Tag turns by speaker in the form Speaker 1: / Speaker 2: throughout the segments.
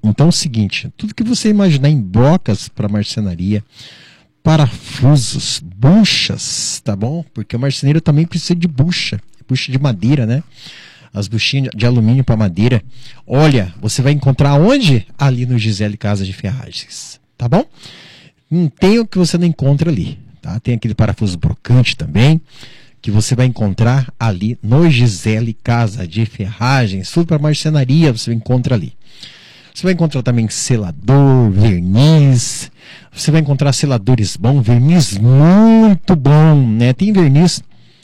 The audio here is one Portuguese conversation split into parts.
Speaker 1: Então é o seguinte, tudo que você imaginar em brocas para marcenaria, parafusos, buchas, tá bom? Porque o marceneiro também precisa de bucha de madeira, né? As buchinhas de alumínio para madeira. Olha, você vai encontrar onde? Ali no Gisele Casa de Ferragens, tá bom? Não tem o que você não encontra ali, tá? Tem aquele parafuso brocante também, que você vai encontrar ali no Gisele Casa de Ferragens. Tudo para marcenaria você encontra ali. Você vai encontrar também selador, verniz. Você vai encontrar seladores bons, verniz muito bom, né? Tem verniz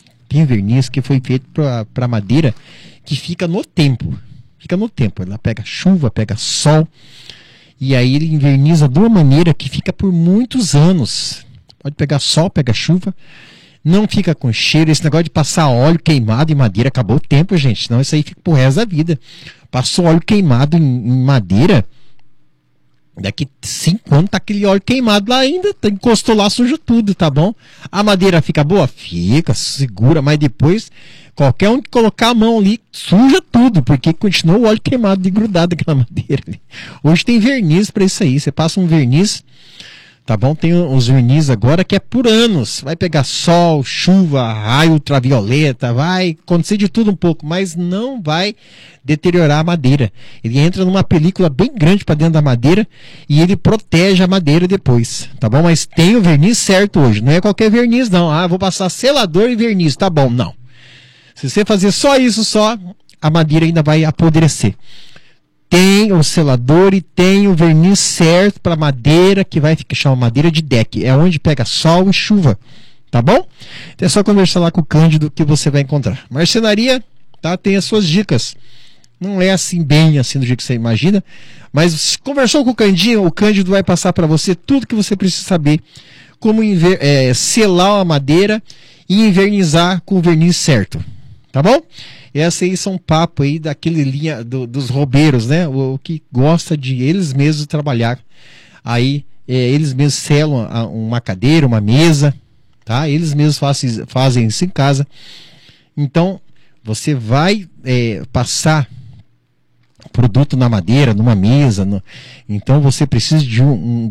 Speaker 1: que foi feito para madeira que fica no tempo. Fica no tempo. Ela pega chuva, pega sol. E aí ele inverniza de uma maneira que fica por muitos anos. Pode pegar sol, pega chuva. Não fica com cheiro. Esse negócio de passar óleo queimado em madeira, acabou o tempo, gente. Senão isso aí fica pro resto da vida. Passou óleo queimado em madeira, daqui 5 anos tá aquele óleo queimado lá ainda, encostou lá, suja tudo, tá bom? A madeira fica boa? Fica, segura, mas depois, qualquer um que colocar a mão ali, suja tudo, porque continua o óleo queimado de grudado naquela madeira ali. Hoje tem verniz para isso aí, você passa um verniz, tá bom? Tem os verniz agora que é por anos. Vai pegar sol, chuva, raio ultravioleta, vai acontecer de tudo um pouco, mas não vai deteriorar a madeira. Ele entra numa película bem grande para dentro da madeira e ele protege a madeira depois, tá bom? Mas tem o verniz certo hoje, não é qualquer verniz não. Ah, vou passar selador e verniz, tá bom? Não. Se você fazer só isso, a madeira ainda vai apodrecer. Tem o selador e tem o verniz certo para madeira, que vai ficar chama madeira de deck. É onde pega sol e chuva, tá bom? Então é só conversar lá com o Cândido que você vai encontrar. Marcenaria, tá? Tem as suas dicas. Não é assim bem assim do jeito que você imagina, mas conversou com o Cândido vai passar para você tudo que você precisa saber, como selar a madeira e invernizar com o verniz certo, tá bom? Essa aí são papo aí daquele linha dos robeiros, né? O que gosta de eles mesmos trabalhar. Aí eles mesmos selam uma cadeira, uma mesa, tá? Eles mesmos fazem isso em casa. Então, você vai passar produto na madeira, numa mesa. Então, você precisa de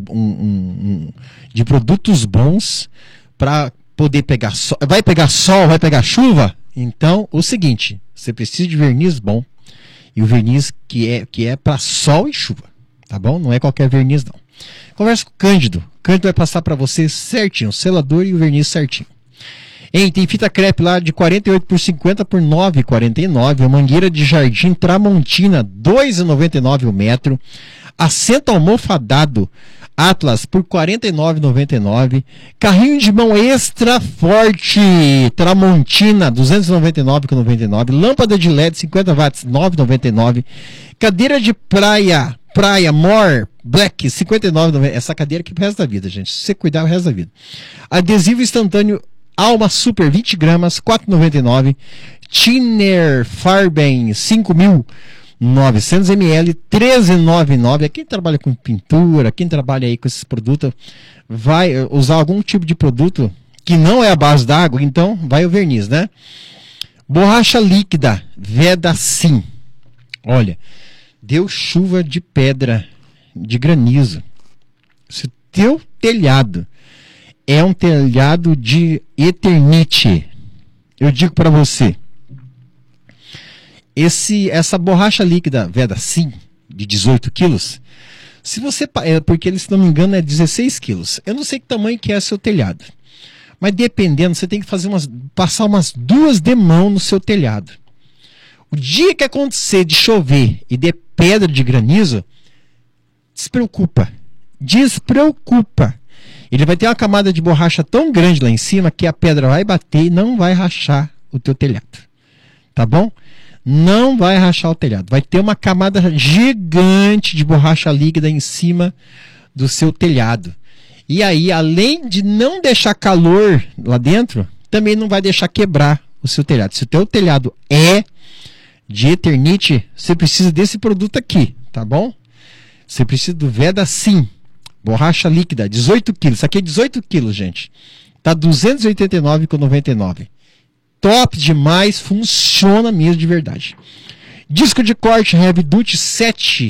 Speaker 1: de produtos bons para poder pegar sol. Vai pegar sol, vai pegar chuva? Então, o seguinte, você precisa de verniz bom e o verniz que é para sol e chuva, tá bom? Não é qualquer verniz não. Conversa com o Cândido. O Cândido vai passar para você certinho, o selador e o verniz certinho. Tem fita crepe lá de 48 por 50 por 9,49, a mangueira de jardim Tramontina 2,99 o metro, assento almofadado Atlas por R$ 49,99. Carrinho de mão extra forte Tramontina 299,99. Lâmpada de LED 50 watts 9,99. Cadeira de praia More Black 59,90. Essa cadeira aqui pro resto da vida, gente. Se você cuidar o resto da vida. Adesivo instantâneo Alma Super 20 gramas 4,99. Tiner Farben 5.000 900 ml, 13,99. Quem trabalha com pintura, quem trabalha aí com esses produtos, vai usar algum tipo de produto que não é a base d'água, então vai o verniz, né? Borracha líquida, Vedacim. Olha, deu chuva de pedra, de granizo. Se teu telhado é um telhado de Eternite, eu digo para você, essa borracha líquida Vedacim de 18 quilos, se você, porque ele, se não me engano, é 16 quilos. Eu não sei que tamanho que é seu telhado, mas dependendo, você tem que passar umas 2 demãos no seu telhado. O dia que acontecer de chover e de pedra de granizo, despreocupa. Ele vai ter uma camada de borracha tão grande lá em cima que a pedra vai bater e não vai rachar o teu telhado. Tá bom? Não vai rachar o telhado. Vai ter uma camada gigante de borracha líquida em cima do seu telhado. E aí, além de não deixar calor lá dentro, também não vai deixar quebrar o seu telhado. Se o teu telhado é de Eternite, você precisa desse produto aqui, tá bom? Você precisa do Vedacim, borracha líquida, 18 quilos. Isso aqui é 18 quilos, gente. Tá R$ 289,99. Top demais, funciona mesmo de verdade. Disco de corte Heavy Duty 7